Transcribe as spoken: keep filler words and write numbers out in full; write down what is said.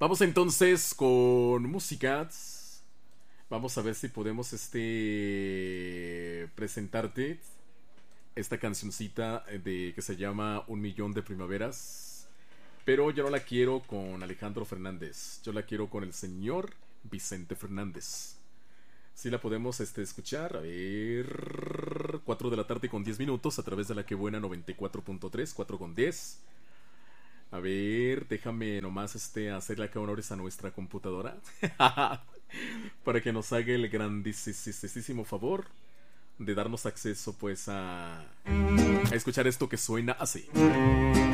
Vamos entonces con música. Vamos a ver si podemos este presentarte esta cancioncita de que se llama Un millón de primaveras. Pero yo no la quiero con Alejandro Fernández. Yo la quiero con el señor Vicente Fernández. Si la podemos este, escuchar. A ver. cuatro de la tarde con diez minutos a través de la que buena noventa y cuatro punto tres. cuatro con diez. A ver, déjame nomás este, hacerle acá honores a nuestra computadora. Para que nos haga el grandísimo favor de darnos acceso pues a, a escuchar esto que suena así.